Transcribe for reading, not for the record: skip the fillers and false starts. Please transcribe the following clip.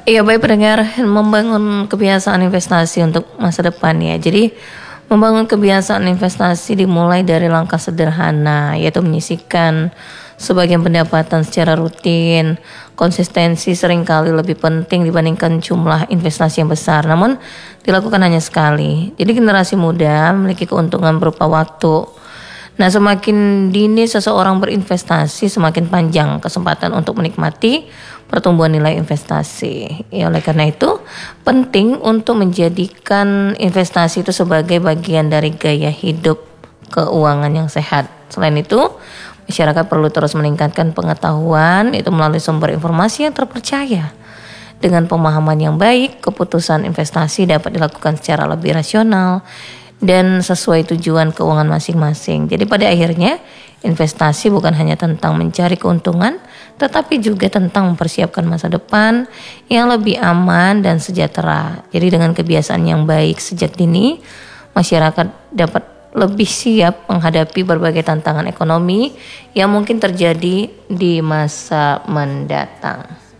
Iya, baik pendengar, membangun kebiasaan investasi untuk masa depan ya. Jadi membangun kebiasaan investasi dimulai dari langkah sederhana, yaitu menyisihkan sebagian pendapatan secara rutin. Konsistensi seringkali lebih penting dibandingkan jumlah investasi yang besar, namun dilakukan hanya sekali. Jadi generasi muda memiliki keuntungan berupa waktu. Nah, semakin dini seseorang berinvestasi, semakin panjang kesempatan untuk menikmati pertumbuhan nilai investasi. Ya, oleh karena itu, penting untuk menjadikan investasi itu sebagai bagian dari gaya hidup keuangan yang sehat. Selain itu, masyarakat perlu terus meningkatkan pengetahuan itu melalui sumber informasi yang terpercaya. Dengan pemahaman yang baik, keputusan investasi dapat dilakukan secara lebih rasional dan sesuai tujuan keuangan masing-masing. Jadi pada akhirnya investasi bukan hanya tentang mencari keuntungan, tetapi juga tentang mempersiapkan masa depan yang lebih aman dan sejahtera. Jadi dengan kebiasaan yang baik sejak dini, masyarakat dapat lebih siap menghadapi berbagai tantangan ekonomi yang mungkin terjadi di masa mendatang.